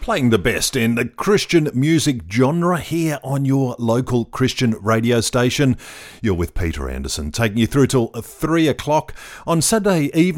Playing the best in the Christian music genre here on your local Christian radio station. You're with Peter Anderson, taking you through till 3 o'clock on Saturday evening.